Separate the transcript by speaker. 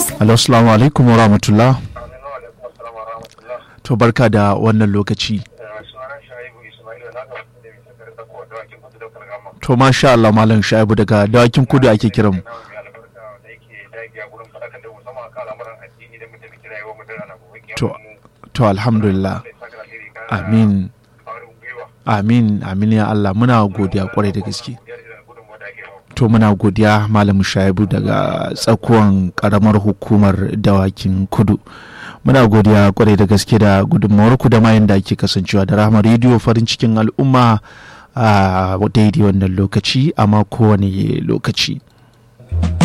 Speaker 1: Hello, assalamu alaikum wa rahmatullah. To barka da wannan lokaci. To masha Allah Malam Shaibu daga Dawakin Kudu ake kiran mu. To alhamdulillah. Amin. Amin ya Allah, muna godiya kwarai da gaske. To muna godiya Malam Shaibu daga tsakuwan karamar hukumar Dawakin Kudu. Muna godiya kwarai da gaske da gudunmawar ku da mayin da ake kasancewa da Rahama Radio farin cikin al'umma a daidai wannan lokaci amma kowane lokaci.